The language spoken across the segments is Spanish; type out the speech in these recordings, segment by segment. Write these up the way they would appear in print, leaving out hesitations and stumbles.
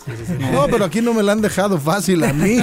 No, pero aquí no me la han dejado fácil a mí.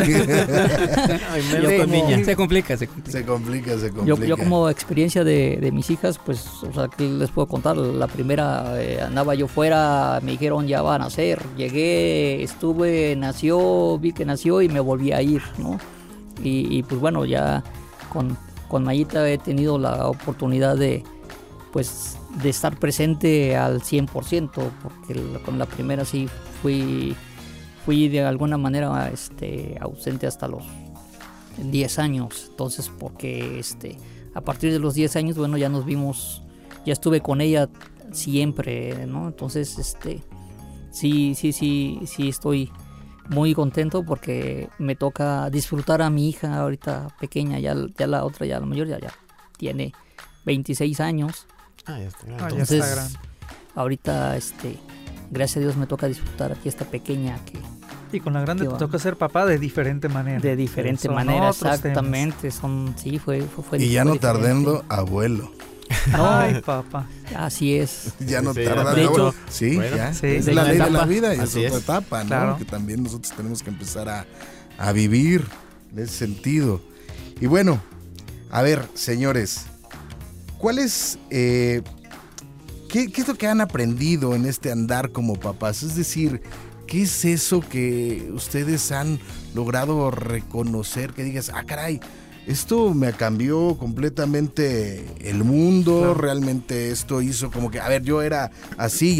Se complica. Yo como experiencia de mis hijas, pues, o sea, ¿qué les puedo contar? La primera, andaba yo fuera, me dijeron ya va a nacer, llegué, estuve, nació, vi que nació y me volví a ir, ¿no? Y pues bueno, ya con Mayita he tenido la oportunidad de estar presente al 100%, porque con la primera sí fui de alguna manera ausente hasta los 10 años, entonces porque a partir de los 10 años, bueno, ya nos vimos, ya estuve con ella siempre, ¿no? Entonces, sí estoy muy contento porque me toca disfrutar a mi hija ahorita pequeña, ya la otra, ya la mayor, ya tiene 26 años. Ya está grande. Entonces, ya está grande. Ahorita, gracias a Dios me toca disfrutar aquí esta pequeña que... Y con la grande te toca ser papá de diferente manera. De diferente manera, exactamente. Fue y ya no diferente. tardando, abuelo. Ay, papá. Así es. Ya no Sí, tarda. de hecho, sí, bueno, ya. sí, Es de la una ley de la etapa. vida y Así es otra es. etapa, ¿no? Claro. Que también nosotros tenemos que empezar a vivir en ese sentido. Y bueno, a ver, señores, ¿cuál es... ¿Qué es lo que han aprendido en este andar como papás? Es decir, ¿qué es eso que ustedes han logrado reconocer? Que digas, caray, esto me cambió completamente el mundo, claro. Realmente esto hizo como que, a ver, yo era así,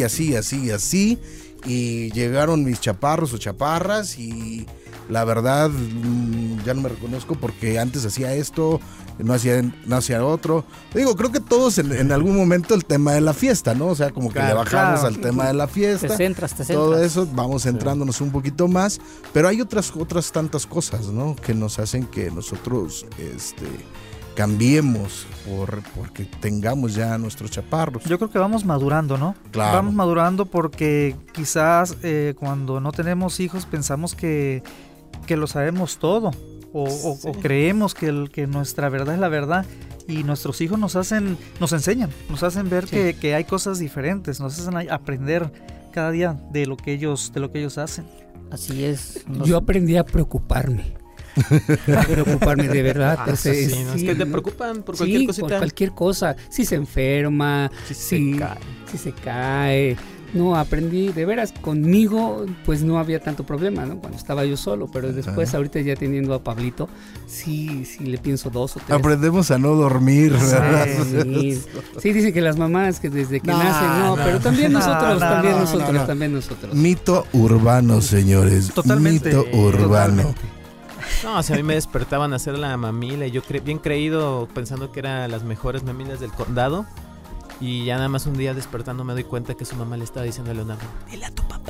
y llegaron mis chaparros o chaparras y la verdad ya no me reconozco porque antes hacía esto, no hacía otro. Digo, creo que todos en algún momento el tema de la fiesta, ¿no? O sea, como que le bajamos al tema de la fiesta. Te centras. Todo eso, vamos centrándonos un poquito más, pero hay otras tantas cosas, ¿no? Que nos hacen que nosotros cambiemos porque tengamos ya nuestros chaparros. Yo creo que vamos madurando, ¿no? Claro. Vamos madurando porque quizás cuando no tenemos hijos pensamos que lo sabemos todo o creemos que nuestra verdad es la verdad, y nuestros hijos nos enseñan, nos hacen ver que hay cosas diferentes, nos hacen aprender cada día de lo que ellos hacen. Así es. Yo aprendí a preocuparme. De verdad. Es que te preocupan por cualquier cosita. Por cualquier cosa. Si se enferma, si se cae. No, aprendí, de veras, conmigo pues no había tanto problema, ¿no? Cuando estaba yo solo, pero después ahorita ya teniendo a Pablito, sí le pienso 2 o 3. Aprendemos a no dormir, ¿verdad? Sí, dicen que las mamás que desde que nacen, pero también nosotros. Mito urbano, señores. Totalmente. Mito urbano. Totalmente. No, o sea, a mí me despertaban a hacer la mamila y yo bien creído pensando que eran las mejores mamilas del condado. Y ya nada más un día despertando me doy cuenta que su mamá le estaba diciendo a Leonardo, dile a tu papá.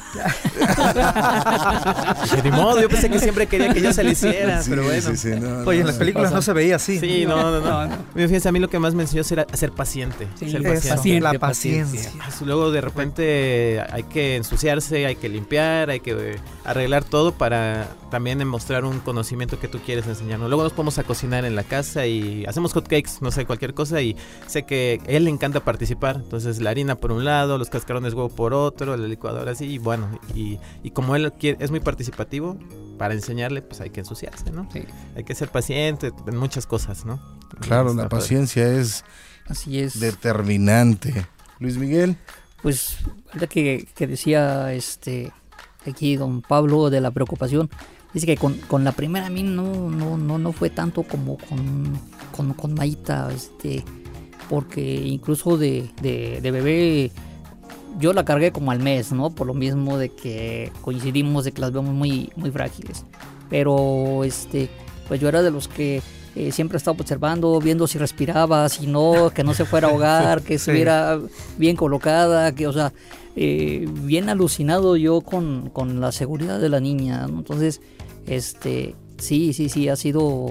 De modo, yo pensé que siempre quería que yo se le hiciera, pero bueno. Oye, en las películas no se veía así. Sí, no. Fíjense, a mí lo que más me enseñó era a ser paciente. La paciencia. Luego de repente hay que ensuciarse, hay que limpiar, hay que arreglar todo para también demostrar un conocimiento que tú quieres enseñarnos. Luego nos ponemos a cocinar en la casa y hacemos hotcakes, no sé, cualquier cosa, y sé que a él le encanta participar. Entonces la harina por un lado, los cascarones de huevo por otro, la licuadora así, y bueno, y como él es muy participativo, para enseñarle pues hay que ensuciarse, ¿no? Sí. Hay que ser paciente en muchas cosas, ¿no? Claro, la paciencia es determinante. Luis Miguel. Pues ahorita que decía aquí don Pablo de la preocupación, dice que con la primera a mí no fue tanto como con Mayita, porque incluso de bebé yo la cargué como al mes, ¿no? Por lo mismo de que coincidimos de que las vemos muy, muy frágiles. Pero pues yo era de los que siempre estaba observando, viendo si respiraba, si no, que no se fuera a ahogar, que estuviera bien colocada, que, o sea, bien alucinado yo con la seguridad de la niña, ¿no? Entonces, sí, ha sido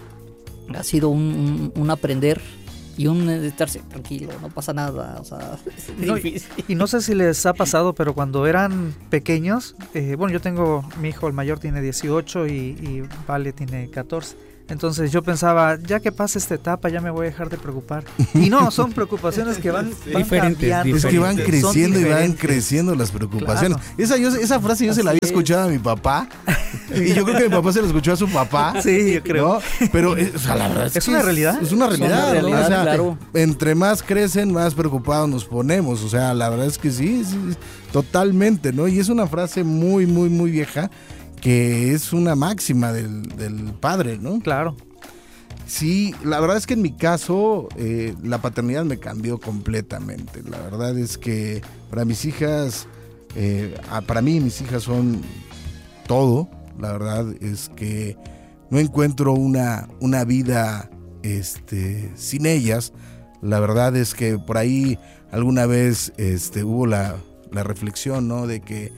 un aprender y un estarse tranquilo, no pasa nada, o sea, es difícil. Y no sé si les ha pasado, pero cuando eran pequeños, bueno, yo tengo, mi hijo el mayor tiene 18 y Vale tiene 14. Entonces yo pensaba, ya que pase esta etapa, ya me voy a dejar de preocupar. Y no, son preocupaciones que van cambiando. Es que van creciendo y van creciendo las preocupaciones. Claro. Esa frase yo se la había escuchado a mi papá. Y yo creo que mi papá se la escuchó a su papá. Sí, yo creo. ¿No? Pero o sea, la verdad es una realidad. Es una realidad, ¿no? O sea, claro. Entre más crecen, más preocupados nos ponemos. O sea, la verdad es que sí, totalmente, ¿no? Y es una frase muy, muy, muy vieja, que es una máxima del padre, ¿no? Claro. Sí, la verdad es que en mi caso la paternidad me cambió completamente. La verdad es que para mis hijas, para mí mis hijas son todo. La verdad es que no encuentro una vida sin ellas. La verdad es que por ahí alguna vez hubo la reflexión, ¿no? De que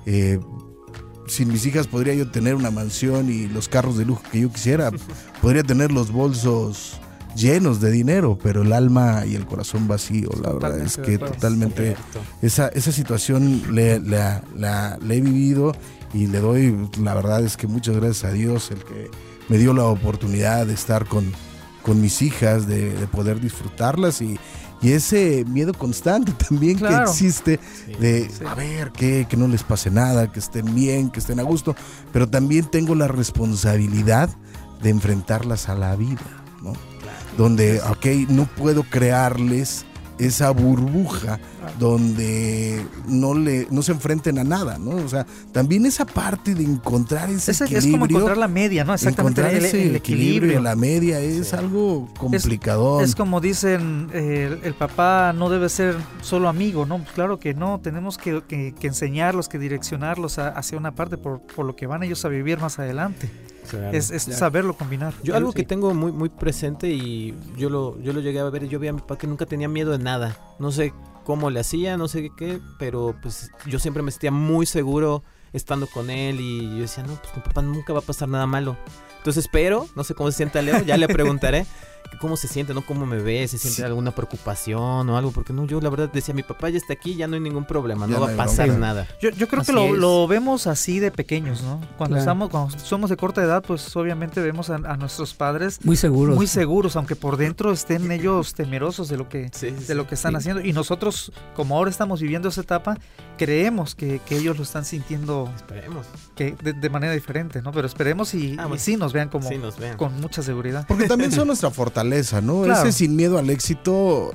sin mis hijas podría yo tener una mansión y los carros de lujo que yo quisiera, podría tener los bolsos llenos de dinero, pero el alma y el corazón vacío. La verdad es que totalmente esa situación la he vivido y le doy, la verdad es que muchas gracias a Dios, el que me dio la oportunidad de estar con mis hijas, de poder disfrutarlas y ese miedo constante también, claro, que existe de a ver que no les pase nada, que estén bien, que estén a gusto, pero también tengo la responsabilidad de enfrentarlas a la vida, ¿no? Claro. Donde, no puedo crearles esa burbuja donde no se enfrenten a nada, ¿no? O sea, también esa parte de encontrar ese equilibrio. Es como encontrar la media, ¿no? Exactamente, el equilibrio. La media es algo complicado. Es como dicen, el papá no debe ser solo amigo, ¿no? Pues claro que no, tenemos que enseñarlos, que direccionarlos hacia una parte por lo que van ellos a vivir más adelante. Claro, es saberlo combinar. Yo algo que tengo muy, muy presente y yo lo llegué a ver, yo vi a mi papá que nunca tenía miedo de nada. No sé cómo le hacía, no sé qué, pero pues yo siempre me sentía muy seguro estando con él y yo decía, no, pues con papá nunca va a pasar nada malo. Entonces espero, no sé cómo se siente Leo, ya le preguntaré cómo se siente, ¿no? Cómo me ve, se siente alguna preocupación o algo, porque no, yo la verdad decía, mi papá ya está aquí, ya no hay ningún problema, no va a pasar nada. Yo creo que lo vemos así de pequeños, ¿no? Cuando somos de corta edad, pues obviamente vemos a nuestros padres muy seguros, aunque por dentro estén ellos temerosos de lo que están haciendo, y nosotros, como ahora estamos viviendo esa etapa, creemos que ellos lo están sintiendo, esperemos, que de manera diferente, ¿no? Pero esperemos y sí nos vean como con mucha seguridad. Porque también son nuestra fortaleza, ¿no? Claro. Ese sin miedo al éxito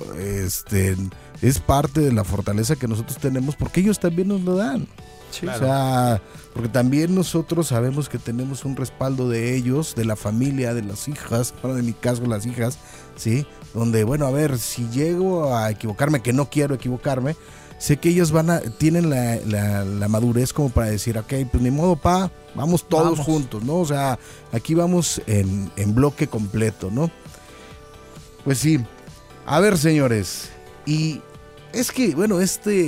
es parte de la fortaleza que nosotros tenemos, porque ellos también nos lo dan. Sí, claro. O sea, porque también nosotros sabemos que tenemos un respaldo de ellos, de la familia, de las hijas, bueno, en mi caso las hijas, ¿sí? Donde, bueno, a ver, si llego a equivocarme, que no quiero equivocarme, sé que ellos tienen la madurez como para decir, pues ni modo, vamos todos juntos, ¿no? O sea, aquí vamos en bloque completo, ¿no? Pues sí. A ver, señores, y es que, bueno,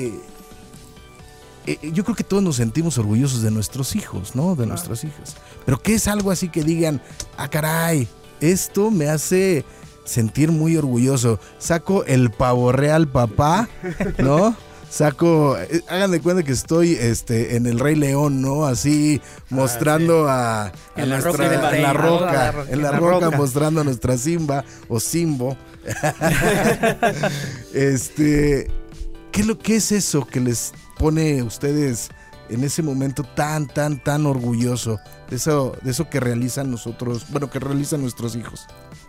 yo creo que todos nos sentimos orgullosos de nuestros hijos, ¿no? De nuestras hijas. Pero ¿qué es algo así que digan, caray, esto me hace sentir muy orgulloso? Saco el pavo real, papá, ¿no? Hagan de cuenta que estoy en el Rey León, ¿no? Así mostrando en la roca, mostrando a nuestra Simba o Simbo. ¿Qué es eso que les pone a ustedes en ese momento tan orgulloso de eso que realizan nosotros, bueno, que realizan nuestros hijos?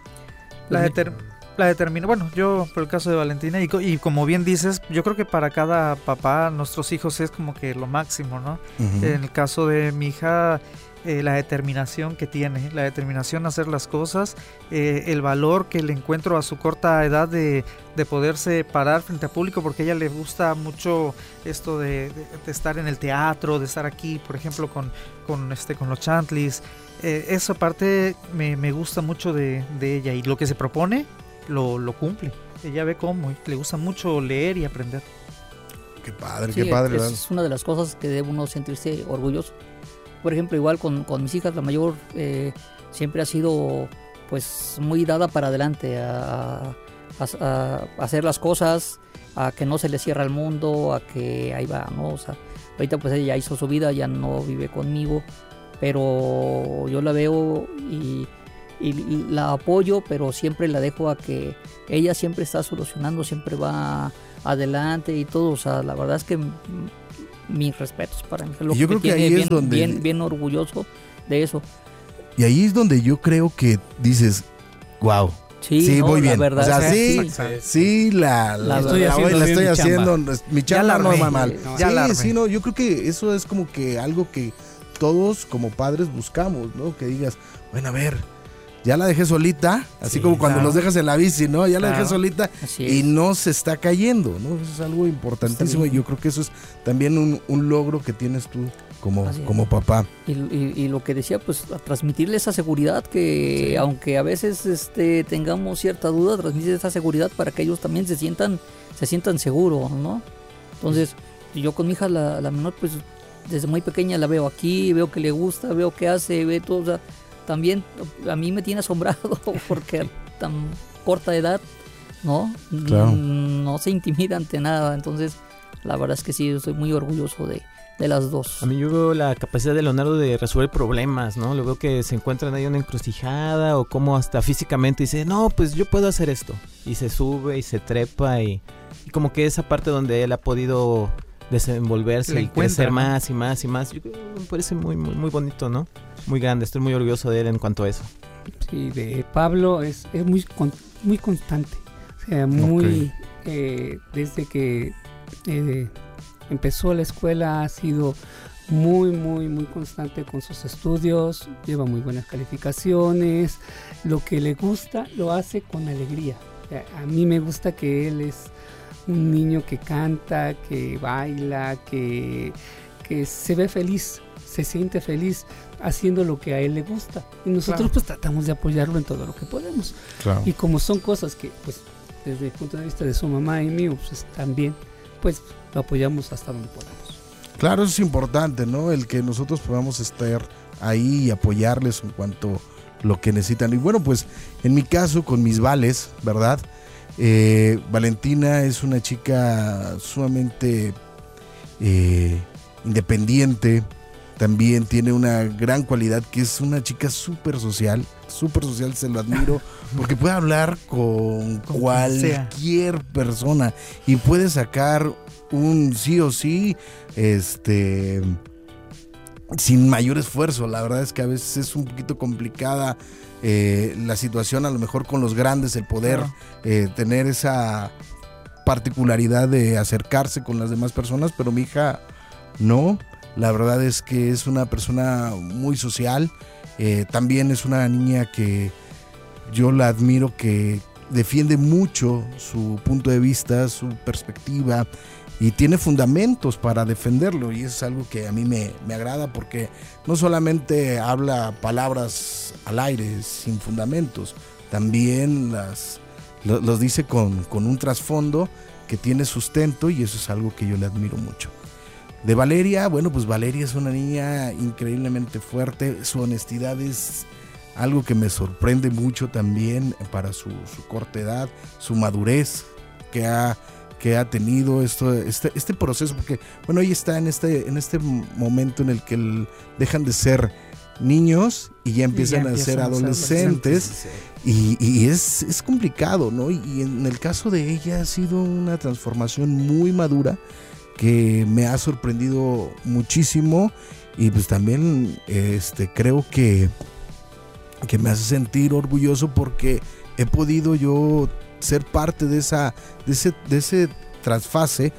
La determina, bueno, yo por el caso de Valentina y como bien dices, yo creo que para cada papá, nuestros hijos es como que lo máximo, ¿no? Uh-huh. En el caso de mi hija, la determinación que tiene, la determinación a hacer las cosas, el valor que le encuentro a su corta edad de poderse parar frente a público, porque a ella le gusta mucho esto de estar en el teatro, de estar aquí, por ejemplo, con los Chantlis. Esa parte me gusta mucho de ella, y lo que se propone lo cumple. Ella ve cómo, le gusta mucho leer y aprender. Qué padre, qué padre. Es una de las cosas que debe uno sentirse orgulloso. Por ejemplo, igual con mis hijas, la mayor siempre ha sido pues muy dada para adelante a hacer las cosas, a que no se le cierra el mundo, a que ahí va, ¿no? O sea, ahorita pues ella hizo su vida, ya no vive conmigo, pero yo la veo y y la apoyo, pero siempre la dejo a que ella siempre está solucionando, siempre va adelante y todo. O sea, la verdad es que mis respetos para mi hija. Yo creo que ahí es donde... bien orgulloso de eso. Y ahí es donde yo creo que dices, wow. Sí, no, voy bien. Verdad, o sea, sí, la estoy haciendo. Mi chamba no va mal. Sí, no, yo creo que eso es como que algo que todos como padres buscamos, ¿no? Que digas, bueno, a ver, ya la dejé solita, así como cuando los dejas en la bici, ¿no? Ya la dejé solita y no se está cayendo, ¿no? Eso es algo importantísimo y yo creo que eso es también un logro que tienes tú como papá. Y lo que decía, pues a transmitirle esa seguridad que aunque a veces tengamos cierta duda, transmitir esa seguridad para que ellos también se sientan seguros, ¿no? Entonces, yo con mi hija, la menor, pues desde muy pequeña la veo aquí, veo que le gusta, veo que hace, ve todo, o sea, también a mí me tiene asombrado porque a tan corta edad, ¿no? Claro. No se intimida ante nada, entonces la verdad es que sí, estoy muy orgulloso de las dos. A mí yo veo la capacidad de Leonardo de resolver problemas, ¿no? Lo veo que se encuentran ahí en una encrucijada o como hasta físicamente dice, no, pues yo puedo hacer esto. Y se sube y se trepa y como que esa parte donde él ha podido desenvolverse y crecer más y más y más. Yo creo que me parece muy, muy, muy bonito, ¿no? Muy grande, estoy muy orgulloso de él en cuanto a eso. Sí, de Pablo es muy constante. O sea, muy... desde que... empezó la escuela ha sido muy, muy, muy constante con sus estudios, lleva muy buenas calificaciones, lo que le gusta lo hace con alegría. A mí me gusta que él es un niño que canta, que baila, que se ve feliz, se siente feliz haciendo lo que a él le gusta. Y nosotros pues tratamos de apoyarlo en todo lo que podemos. Claro. Y como son cosas que pues desde el punto de vista de su mamá y mío pues también pues lo apoyamos hasta donde podamos. Claro, eso es importante, ¿no? El que nosotros podamos estar ahí y apoyarles en cuanto a lo que necesitan. Y bueno, pues en mi caso con mis vales, ¿verdad? Valentina es una chica sumamente independiente, también tiene una gran cualidad que es una chica súper social, se lo admiro, porque puede hablar con cualquier persona y puede sacar un sí o sí, sin mayor esfuerzo. La verdad es que a veces es un poquito complicada la situación, a lo mejor con los grandes, el poder tener esa particularidad de acercarse con las demás personas, pero mi hija no. La verdad es que es una persona muy social, también es una niña que yo la admiro, que defiende mucho su punto de vista, su perspectiva, y tiene fundamentos para defenderlo, y eso es algo que a mí me agrada, porque no solamente habla palabras al aire sin fundamentos, también los dice con un trasfondo que tiene sustento, y eso es algo que yo le admiro mucho. De Valeria, bueno, pues Valeria es una niña increíblemente fuerte, su honestidad es algo que me sorprende mucho también para su corta edad, su madurez que ha tenido este proceso, porque bueno, ella está en este momento en el que dejan de ser niños y ya empiezan a ser adolescentes, y es complicado, ¿no? Y en el caso de ella ha sido una transformación muy madura que me ha sorprendido muchísimo, y pues también creo que me hace sentir orgulloso porque he podido yo ser parte de ese trasfase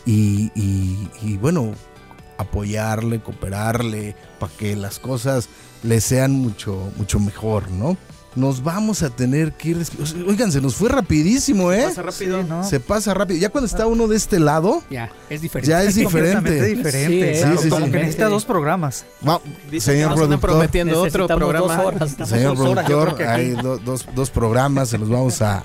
y bueno, apoyarle, cooperarle para que las cosas le sean mucho, mucho mejor, ¿no? Nos vamos a tener que ir. Oigan, se nos fue rapidísimo, ¿eh? Se pasa rápido. Sí, ¿no? Se pasa rápido. Ya cuando está uno de este lado, ya es diferente. Ya es diferente. Sí, como que necesita 2 programas. Wow, señor productor, prometiendo otro programa. 2 horas. Señor productor, hay dos programas, se los vamos a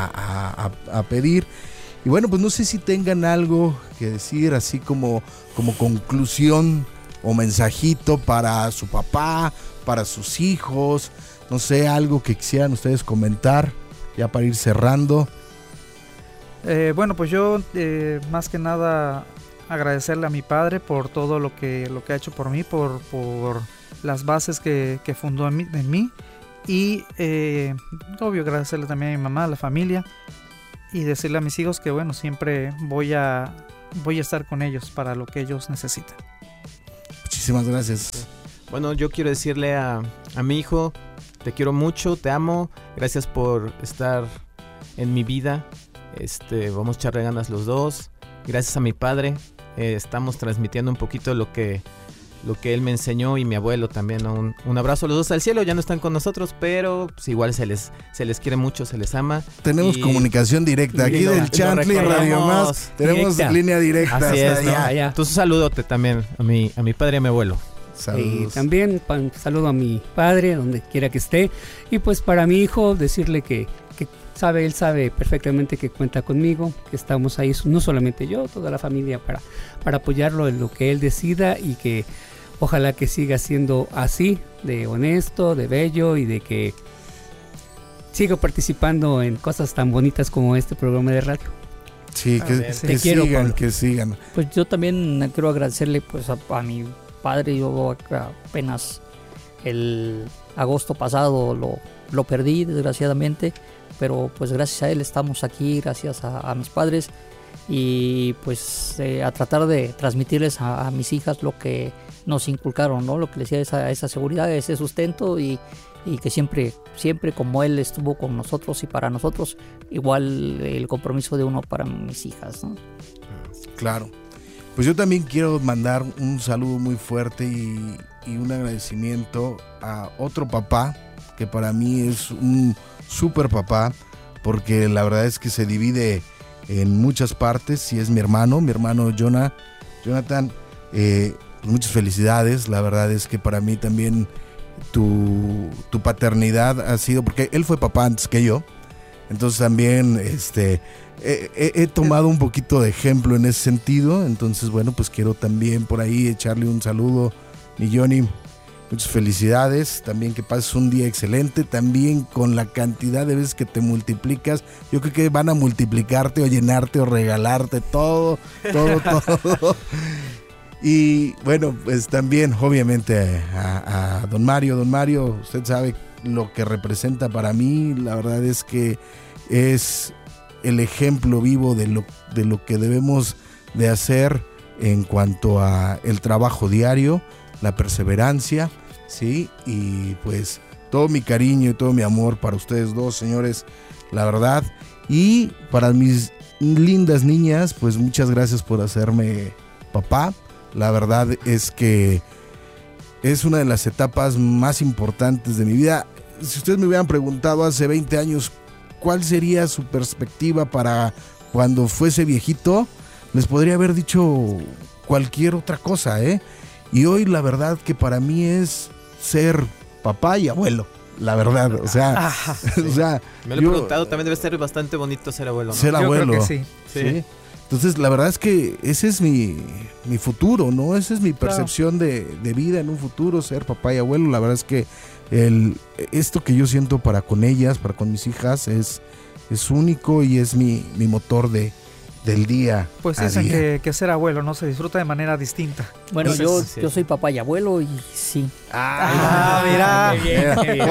pedir. Y bueno, pues no sé si tengan algo que decir, así como conclusión o mensajito para su papá, para sus hijos. No sé, algo que quisieran ustedes comentar, ya para ir cerrando. Bueno, pues yo más que nada agradecerle a mi padre por todo lo que ha hecho por mí, por las bases que fundó en mí, Y obvio, agradecerle también a mi mamá, a la familia, y decirle a mis hijos que bueno, siempre voy a estar con ellos para lo que ellos necesitan. Muchísimas gracias. Bueno, yo quiero decirle a mi hijo, te quiero mucho, te amo, gracias por estar en mi vida, vamos a echarle ganas los dos, gracias a mi padre, estamos transmitiendo un poquito lo que él me enseñó, y mi abuelo también. Un abrazo a los dos al cielo, ya no están con nosotros, pero pues igual se les quiere mucho, se les ama. Tenemos comunicación directa aquí del Chantley Radio Más, tenemos línea directa. Así es, allá. Entonces un saludote también a mi padre y a mi abuelo. Y también saludo a mi padre donde quiera que esté, y pues para mi hijo decirle que él sabe perfectamente que cuenta conmigo, que estamos ahí, no solamente yo, toda la familia, para apoyarlo en lo que él decida, y que ojalá que siga siendo así, de honesto, de bello, y de que siga participando en cosas tan bonitas como este programa de radio. Sí, que sigan. Pues yo también quiero agradecerle pues a mi padre. Yo apenas el agosto pasado lo perdí, desgraciadamente, pero pues gracias a él estamos aquí, gracias a mis padres, y pues a tratar de transmitirles a mis hijas lo que nos inculcaron, ¿no? Lo que les decía, esa seguridad, ese sustento, y que siempre como él estuvo con nosotros y para nosotros, igual el compromiso de uno para mis hijas, ¿no? Claro. Pues yo también quiero mandar un saludo muy fuerte y un agradecimiento a otro papá que para mí es un super papá, porque la verdad es que se divide en muchas partes, y es mi hermano Jonathan. Muchas felicidades. La verdad es que para mí también tu paternidad ha sido, porque él fue papá antes que yo, entonces también he tomado un poquito de ejemplo en ese sentido. Entonces bueno, pues quiero también por ahí echarle un saludo, mi Johnny, muchas felicidades, también que pases un día excelente, también con la cantidad de veces que te multiplicas, yo creo que van a multiplicarte o llenarte o regalarte todo. Y bueno, pues también obviamente a don Mario, usted sabe lo que representa para mí. La verdad es que es el ejemplo vivo de lo que debemos de hacer en cuanto a el trabajo diario, la perseverancia, ¿sí? Y pues todo mi cariño y todo mi amor para ustedes dos, señores, la verdad. Y para mis lindas niñas, pues muchas gracias por hacerme papá. La verdad es que es una de las etapas más importantes de mi vida. Si ustedes me hubieran preguntado hace 20 años cuál sería su perspectiva para cuando fuese viejito, les podría haber dicho cualquier otra cosa, ¿eh? Y hoy la verdad que para mí es ser papá y abuelo, la verdad, o sea, me lo he preguntado, también debe ser bastante bonito ser abuelo, ¿no? Ser abuelo, yo creo que sí. Entonces la verdad es que ese es mi futuro, ¿no? Esa es mi percepción de vida en un futuro, ser papá y abuelo. La verdad es que esto que yo siento para con ellas, para con mis hijas, es único, y es mi motor del día. Pues dicen que ser abuelo no se disfruta de manera distinta. Bueno, entonces, yo soy papá y abuelo, y sí. Mira. Qué bien.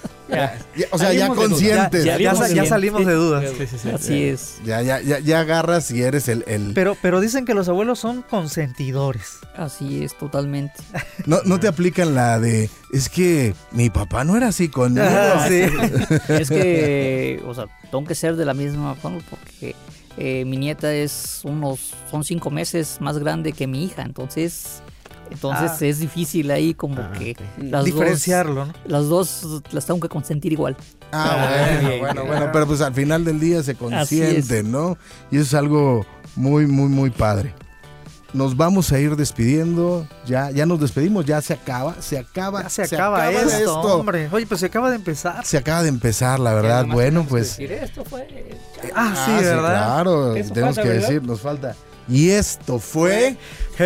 O sea, ya conscientes. Ya salimos de dudas. Sí. Así es. Ya agarras y eres el... Pero dicen que los abuelos son consentidores. Así es, totalmente. No te aplican la de, es que mi papá no era así conmigo. Sí. Es que, o sea, tengo que ser de la misma forma, porque mi nieta son 5 meses más grande que mi hija, entonces es difícil ahí como que diferenciarlo, ¿no? Las dos las tengo que consentir igual. Bueno, pero pues al final del día se consienten, ¿no? Y eso es algo muy, muy, muy padre. Nos vamos a ir despidiendo, ya nos despedimos, ya se acaba esto, hombre. Oye, pues se acaba de empezar. Se acaba de empar, la verdad. Bueno, pues... Esto fue... sí, ¿verdad? Claro, tenemos que decir, nos falta. Y esto fue...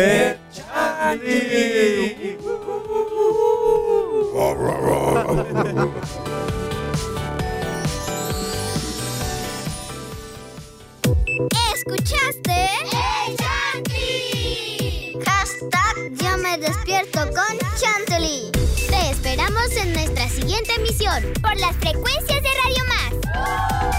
¿Escuchaste? ¡Hey, Chantley! Hashtag Yo me despierto con Chantley. Te esperamos esperamos en nuestra siguiente emisión por las frecuencias de Radio Más.